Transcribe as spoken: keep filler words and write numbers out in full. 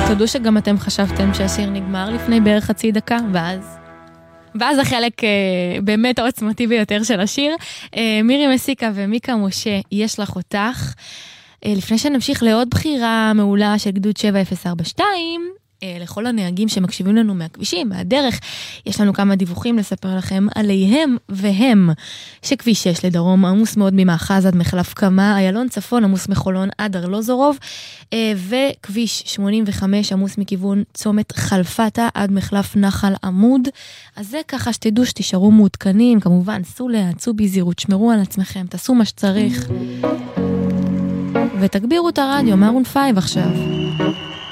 תודו שגם אתם חשבתם שהשיר נגמר לפני בערך חצי דקה, ואז... ואז החלק אה, באמת העוצמתי ביותר של השיר. אה, מירי מסיקה ומיקה משה, יש לך אותך. אה, לפני שנמשיך לעוד בחירה מעולה של גדוד שבע אפס ארבע שתיים, אה, לכל הנהגים שמקשיבים לנו מהכבישים, מהדרך, יש לנו כמה דיווחים לספר לכם עליהם והם, שכביש שש לדרום עמוס מאוד ממאחז עד מחלף קמה, איילון צפון עמוס מחולון עד ארלוזורוב, אה, וכביש שמונים וחמש עמוס מכיוון צומת חלפתה עד מחלף נחל עמוד. אז זה ככה שתדעו שתישארו מעודכנים, כמובן, סעו להצו בזהירות, שמרו על עצמכם, תעשו מה שצריך. ותגבירו את הרדיו, מרון פייב עכשיו.